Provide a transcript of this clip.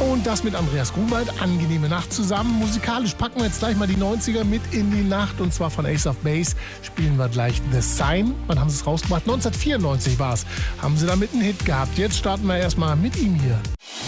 Und das mit Andreas Grunwald. Angenehme Nacht zusammen. Musikalisch packen wir jetzt gleich mal die 90er mit in die Nacht. Und zwar von Ace of Base spielen wir gleich The Sign. Wann haben sie es rausgebracht? 1994 war es. Haben sie damit einen Hit gehabt. Jetzt starten wir erstmal mit ihm hier.